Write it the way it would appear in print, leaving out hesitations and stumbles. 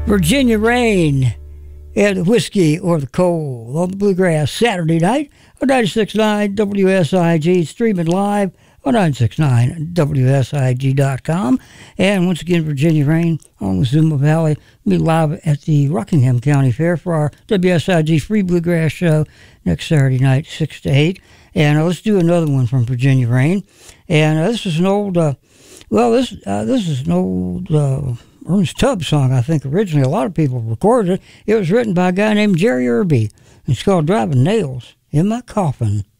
Virginia Rain and the Whiskey or the Coal on the Bluegrass Saturday night on 96.9 WSIG, streaming live on 969WSIG.com. And once again, Virginia Rain on the Zuma Valley. We'll be live at the Rockingham County Fair for our WSIG Free Bluegrass show next Saturday night, 6 to 8. And let's do another one from Virginia Rain. And this is an old, this is an old Ernest Tubb song, I think, originally. A lot of people recorded it. It was written by a guy named Jerry Irby. It's called Driving Nails in My Coffin.